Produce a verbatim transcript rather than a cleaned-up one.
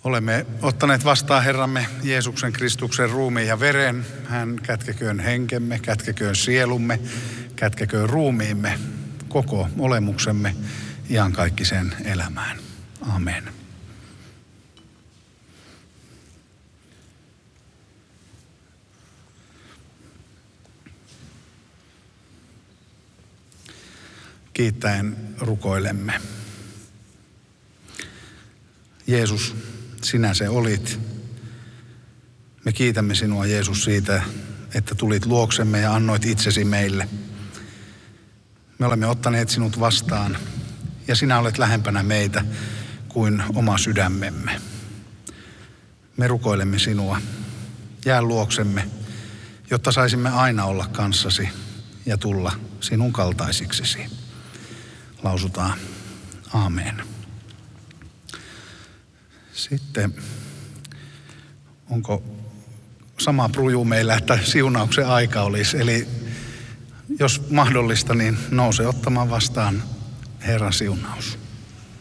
Olemme ottaneet vastaan Herramme Jeesuksen Kristuksen ruumiin ja veren. Hän kätkeköön henkemme, kätkeköön sielumme, kätkeköön ruumiimme, koko olemuksemme iankaikkiseen elämään. Amen. Kiittäen rukoilemme. Jeesus, sinä se olit. Me kiitämme sinua, Jeesus, siitä, että tulit luoksemme ja annoit itsesi meille. Me olemme ottaneet sinut vastaan ja sinä olet lähempänä meitä kuin oma sydämemme. Me rukoilemme sinua. Jää luoksemme, jotta saisimme aina olla kanssasi ja tulla sinun kaltaisiksesi. Lausutaan aamen. Sitten, onko sama pruju meillä, että siunauksen aika olisi? Eli jos mahdollista, niin nouse ottamaan vastaan Herran siunaus.